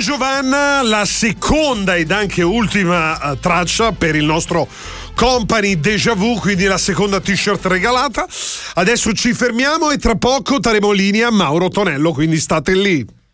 Giovanna, la seconda ed anche ultima traccia per il nostro Company Déjà Vu, quindi la seconda t-shirt regalata. Adesso ci fermiamo e tra poco daremo linea a Mauro Tonello, quindi state lì.